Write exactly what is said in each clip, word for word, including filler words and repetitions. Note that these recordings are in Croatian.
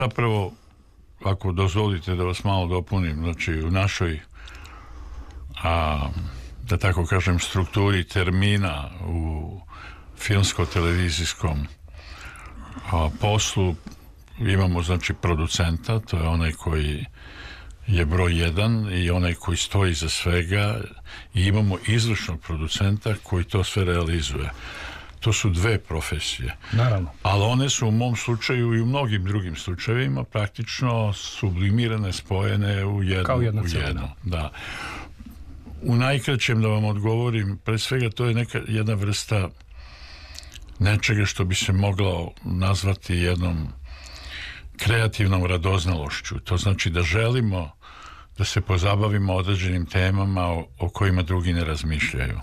Zapravo, ako dozvolite da vas malo dopunim, znači u našoj, a, da tako kažem, strukturi termina u filmsko-televizijskom a, poslu imamo, znači, producenta, to je onaj koji je broj jedan i onaj koji stoji za svega, i imamo izvršnog producenta koji to sve realizuje. To su dve profesije. Naravno. Ali one su u mom slučaju i u mnogim drugim slučajevima praktično sublimirane, spojene u jednu. Kao jedna u celina. jednu, da. U najkraćem da vam odgovorim, pre svega to je neka jedna vrsta nečega što bi se moglo nazvati jednom kreativnom radoznalošću. To znači da želimo da se pozabavimo određenim temama o, o kojima drugi ne razmišljaju.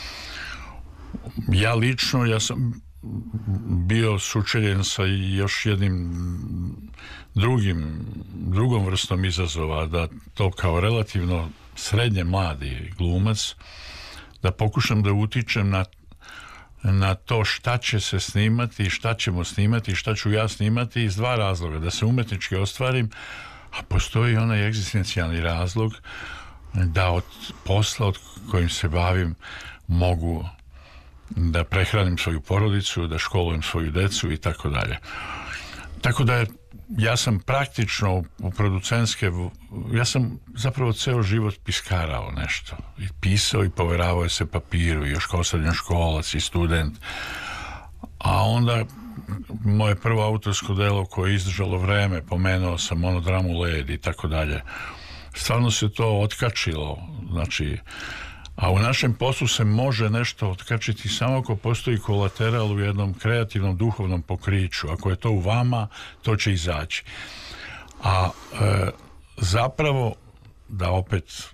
Ja lično, ja sam bio sučeljen sa još jednim drugim, drugom vrstom izazova, da to kao relativno srednje mladi glumac, da pokušam da utičem na, na to šta će se snimati, šta ćemo snimati, šta ću ja snimati, iz dva razloga. Da se umetnički ostvarim, a postoji onaj egzistencijalni razlog da od posla od kojim se bavim mogu da prehranim svoju porodicu, da školujem svoju decu i tako dalje. Tako da je, ja sam praktično u, u producentske, ja sam zapravo ceo život piskarao nešto. I pisao i poveravao se papiru, još kao srednjoškolac i student. A onda moje prvo autorsko delo koje je izdržalo vreme, pomenuo sam monodramu Led i tako dalje. Stvarno se to otkačilo, znači, a u našem poslu se može nešto otkačiti samo ako postoji kolateral u jednom kreativnom duhovnom pokriću. Ako je to u vama, to će izaći. A e, zapravo, da opet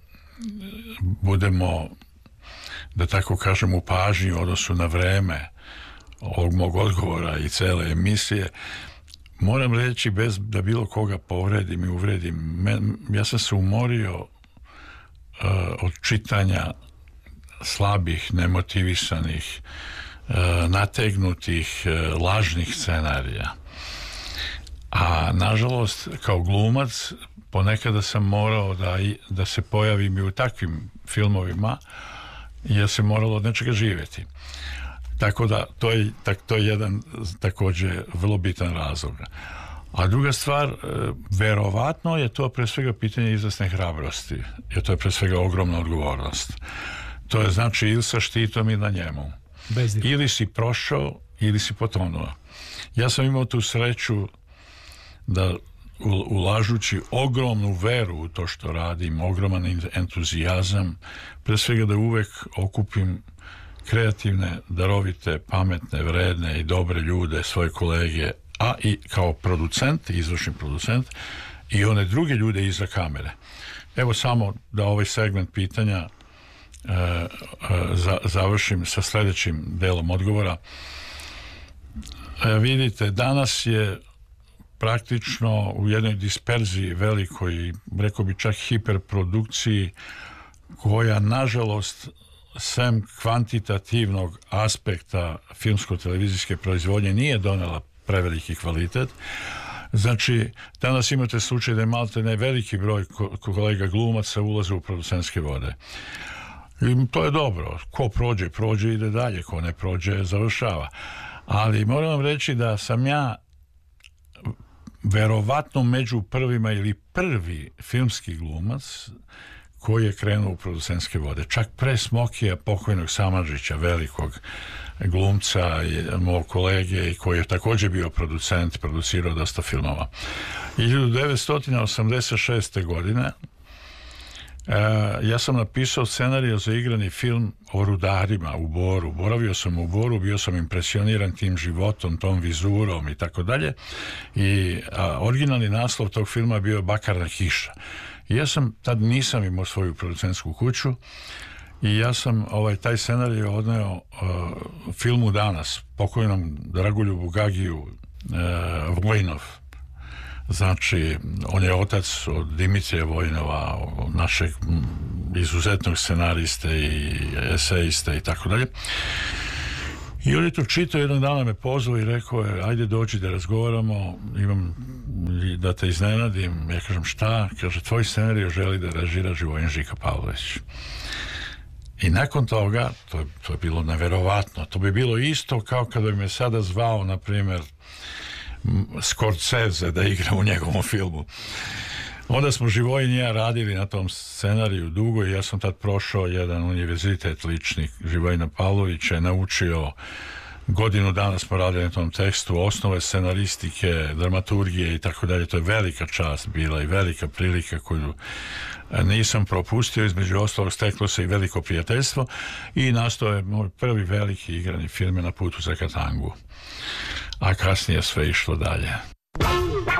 budemo, da tako kažem, u pažnji u odnosu na vreme ovog mog odgovora i cele emisije, moram reći, bez da bilo koga povredim i uvredim, men, ja sam se umorio Uh, od čitanja slabih, nemotivisanih, uh, nategnutih, uh, lažnih scenarija. A nažalost, kao glumac, ponekada sam morao da, da se pojavim i u takvim filmovima, jer se moralo od nečega živjeti. Tako da, to je, tak, to je jedan također vrlo bitan razlog. A druga stvar, verovatno je to pre svega pitanje izvesne hrabrosti, jer to je pre svega ogromna odgovornost. To je znači ili sa štitom i na njemu. Ili si prošao, ili si potonuo. Ja sam imao tu sreću da ulažući ogromnu veru u to što radim, ogroman entuzijazam, pre svega da uvek okupim kreativne, darovite, pametne, vredne i dobre ljude, svoje kolege, a i kao producent, izvršni producent, i one druge ljude iza kamere. Evo samo da ovaj segment pitanja e, e, za, završim sa sljedećim delom odgovora. E, vidite, danas je praktično u jednoj disperziji velikoj, rekao bi čak hiperprodukciji, koja nažalost sem kvantitativnog aspekta filmsko-televizijske proizvodnje nije donela preveliki kvalitet. Znači, danas imate slučaj da je malte ne veliki broj kolega glumaca ulaze u producentske vode. I to je dobro. Ko prođe, prođe, ide dalje. Ko ne prođe, završava. Ali moram vam reći da sam ja verovatno među prvima ili prvi filmski glumac koji je krenuo u producentske vode. Čak pre Smokija, pokojnog Samardžića, velikog glumca, mog kolege, koji je također bio producent, producirao dosta filmova. hiljadu devetsto osamdeset šeste. godine Uh, ja sam napisao scenarij za igrani film o rudarima u Boru. Boravio sam u Boru, bio sam impresioniran tim životom, tom vizurom i tako dalje. I a, originalni naslov tog filma bio Bakarna hiša. I ja sam, tad nisam imao svoju producentsku kuću, i ja sam ovaj, taj scenarij odneo uh, filmu Danas, pokojnom Dragoljubu Gagiju, uh, Vojnov. Znači, on je otac od Dimitrija Vojnova, našeg izuzetnog scenariste i esejiste i tako dalje. I on je to čitao, jednog dana me pozvao i rekao je, ajde dođi da razgovaramo, imam da te iznenadim. Ja kažem, šta? Kaže, tvoj scenarij želi da režira Živojin Žika Pavlović. I nakon toga, to je, to je bilo neverovatno, to bi bilo isto kao kada bi me sada zvao, na primjer, Scorsese da igra u njegovom filmu. Onda smo Živojin i ja radili na tom scenariju dugo i ja sam tad prošao jedan univerzitet lični Živojina Pavlovića i naučio, godinu dana smo radili na tom tekstu, osnove scenaristike, dramaturgije i tako dalje. To je velika čast bila i velika prilika koju nisam propustio. Između ostalog steklo se i veliko prijateljstvo i nastao je moj prvi veliki igrani film Na putu za Katangu, a kasnije sve išlo dalje.